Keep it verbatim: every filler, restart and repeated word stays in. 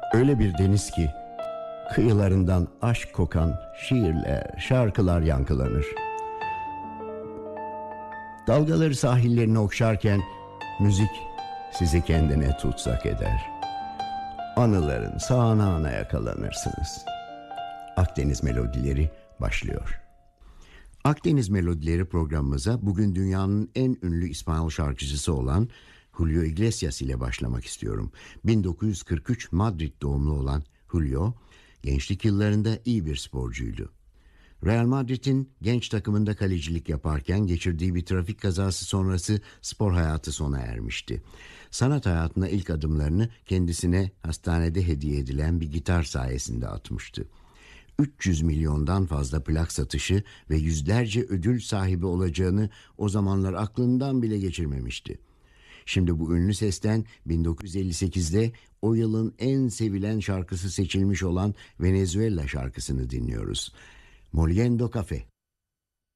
Öyle bir deniz ki kıyılarından aşk kokan şiirler, şarkılar yankılanır. Dalgaları sahillerini okşarken müzik sizi kendine tutsak eder. Anıların sağanağına yakalanırsınız. Akdeniz Melodileri başlıyor. Akdeniz Melodileri programımıza bugün dünyanın en ünlü İspanyol şarkıcısı olan Julio Iglesias ile başlamak istiyorum. bin dokuz yüz kırk üç Madrid doğumlu olan Julio, gençlik yıllarında iyi bir sporcuydu. Real Madrid'in genç takımında kalecilik yaparken geçirdiği bir trafik kazası sonrası spor hayatı sona ermişti. Sanat hayatına ilk adımlarını kendisine hastanede hediye edilen bir gitar sayesinde atmıştı. üç yüz milyondan fazla plak satışı ve yüzlerce ödül sahibi olacağını o zamanlar aklından bile geçirmemişti. Şimdi bu ünlü sesten bin dokuz yüz elli sekizde o yılın en sevilen şarkısı seçilmiş olan Venezuela şarkısını dinliyoruz. Moliendo Café.